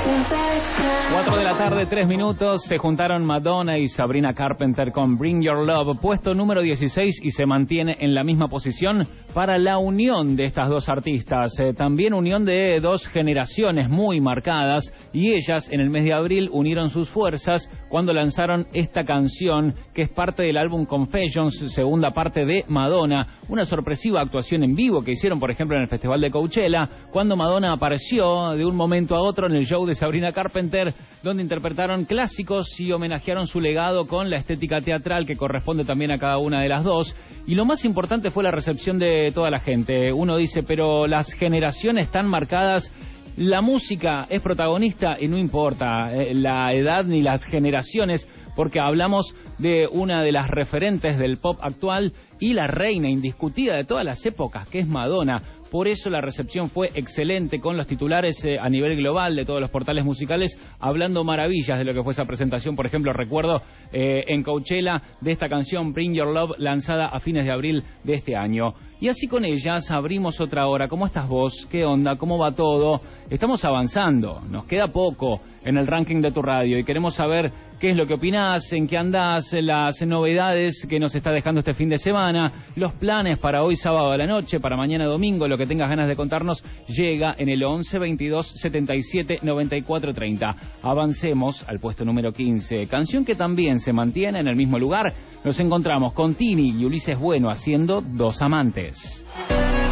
4 de la tarde, 3 minutos, se juntaron Madonna y Sabrina Carpenter con Bring Your Love, puesto número 16 y se mantiene en la misma posición para la unión de estas dos artistas, también unión de dos generaciones muy marcadas, y ellas en el mes de abril unieron sus fuerzas cuando lanzaron esta canción que es parte del álbum Confessions, segunda parte de Madonna, una sorpresiva actuación en vivo que hicieron por ejemplo en el Festival de Coachella, cuando Madonna apareció de un momento a otro en el show de Sabrina Carpenter, donde interpretaron clásicos y homenajearon su legado con la estética teatral que corresponde también a cada una de las dos. Y lo más importante fue la recepción de toda la gente. Uno dice, pero las generaciones están marcadas, la música es protagonista y no importa la edad ni las generaciones, porque hablamos de una de las referentes del pop actual y la reina indiscutida de todas las épocas, que es Madonna. Por eso la recepción fue excelente, con los titulares a nivel global de todos los portales musicales hablando maravillas de lo que fue esa presentación. Por ejemplo, recuerdo en Coachella de esta canción Bring Your Love, lanzada a fines de abril de este año. Y así con ellas abrimos otra hora. ¿Cómo estás vos? ¿Qué onda? ¿Cómo va todo? Estamos avanzando, nos queda poco en el ranking de tu radio y queremos saber qué es lo que opinás, en qué andás, las novedades que nos está dejando este fin de semana, los planes para hoy sábado a la noche, para mañana domingo, lo que tengas ganas de contarnos, llega en el 11 22 77 94 30. Avancemos al puesto número 15, canción que también se mantiene en el mismo lugar. Nos encontramos con Tini y Ulises Bueno haciendo Dos Amantes.